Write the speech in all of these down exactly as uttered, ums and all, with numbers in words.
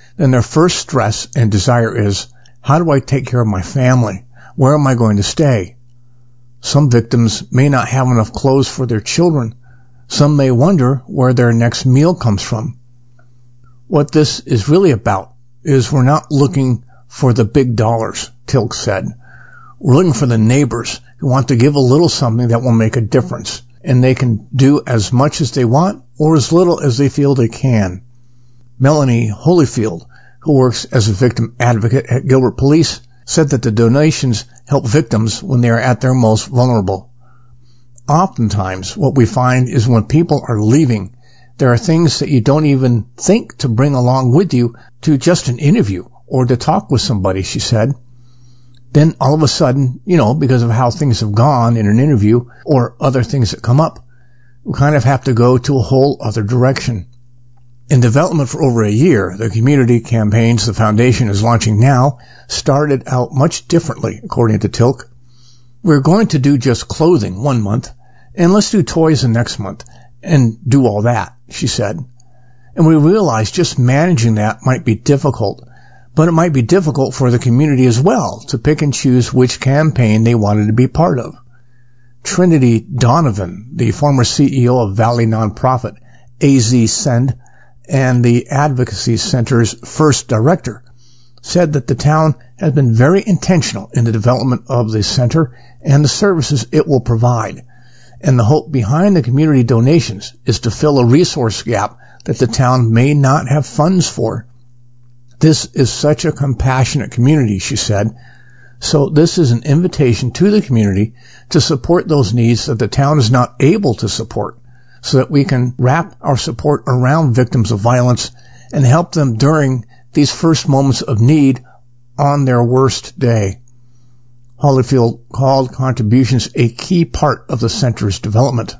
then their first stress and desire is, how do I take care of my family? Where am I going to stay? Some victims may not have enough clothes for their children. Some may wonder where their next meal comes from. What this is really about is we're not looking for the big dollars, Tilk said. We're looking for the neighbors who want to give a little something that will make a difference, and they can do as much as they want or as little as they feel they can. Melanie Holyfield, who works as a victim advocate at Gilbert Police, said that the donations help victims when they are at their most vulnerable. Oftentimes, what we find is when people are leaving, there are things that you don't even think to bring along with you to just an interview or to talk with somebody, she said. Then all of a sudden, you know, because of how things have gone in an interview or other things that come up, we kind of have to go to a whole other direction. In development for over a year, the community campaigns the foundation is launching now started out much differently, according to Tilk. We're going to do just clothing one month, and let's do toys the next month, and do all that, she said. And we realized just managing that might be difficult, but it might be difficult for the community as well to pick and choose which campaign they wanted to be part of. Trinity Donovan, the former C E O of Valley nonprofit A Z Send, and the Advocacy Center's first director, said that the town has been very intentional in the development of the center and the services it will provide. And the hope behind the community donations is to fill a resource gap that the town may not have funds for. This is such a compassionate community, she said. So this is an invitation to the community to support those needs that the town is not able to support, so that we can wrap our support around victims of violence and help them during these first moments of need on their worst day. Holyfield called contributions a key part of the center's development.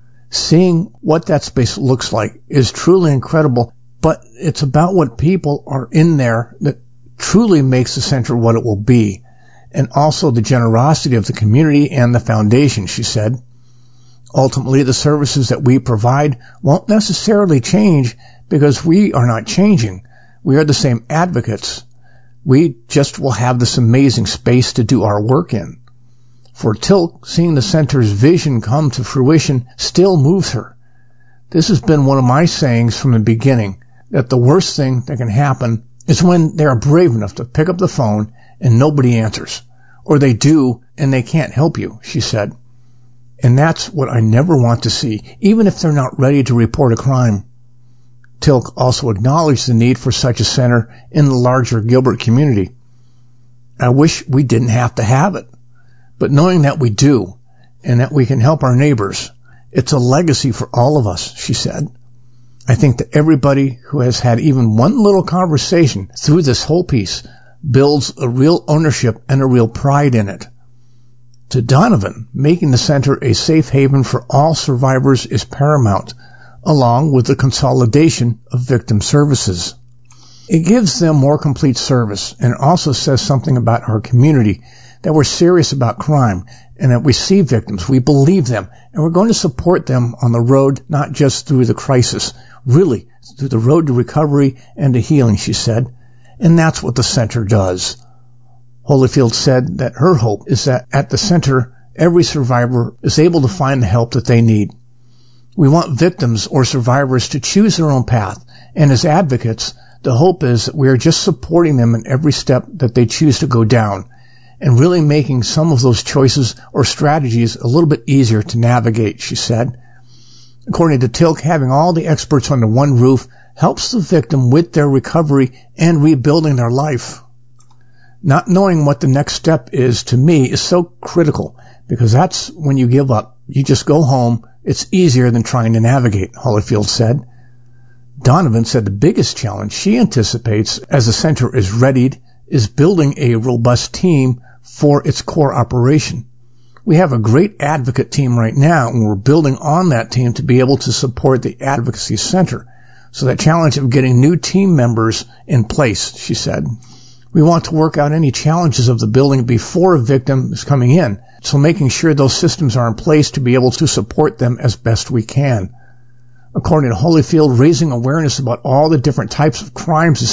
Seeing what that space looks like is truly incredible, but it's about what people are in there that truly makes the center what it will be, and also the generosity of the community and the foundation, she said. Ultimately, the services that we provide won't necessarily change because we are not changing. We are the same advocates. We just will have this amazing space to do our work in. For Tilk, seeing the center's vision come to fruition still moves her. This has been one of my sayings from the beginning, that the worst thing that can happen is when they are brave enough to pick up the phone and nobody answers, or they do and they can't help you, she said. And that's what I never want to see, even if they're not ready to report a crime. Tilk also acknowledged the need for such a center in the larger Gilbert community. I wish we didn't have to have it, but knowing that we do, and that we can help our neighbors, it's a legacy for all of us, she said. I think that everybody who has had even one little conversation through this whole piece builds a real ownership and a real pride in it. To Donovan, making the center a safe haven for all survivors is paramount, along with the consolidation of victim services. It gives them more complete service, and it also says something about our community, that we're serious about crime, and that we see victims, we believe them, and we're going to support them on the road, not just through the crisis, really, through the road to recovery and to healing, she said. And that's what the center does. Holyfield said that her hope is that at the center, every survivor is able to find the help that they need. We want victims or survivors to choose their own path, and as advocates, the hope is that we are just supporting them in every step that they choose to go down, and really making some of those choices or strategies a little bit easier to navigate, she said. According to Tilk, having all the experts under one roof helps the victim with their recovery and rebuilding their life. Not knowing what the next step is, to me, is so critical, because that's when you give up. You just go home. It's easier than trying to navigate, Holyfield said. Donovan said the biggest challenge she anticipates as the center is readied is building a robust team for its core operation. We have a great advocate team right now, and we're building on that team to be able to support the Advocacy Center. So that challenge of getting new team members in place, she said. We want to work out any challenges of the building before a victim is coming in, so making sure those systems are in place to be able to support them as best we can. According to Holyfield, raising awareness about all the different types of crimes is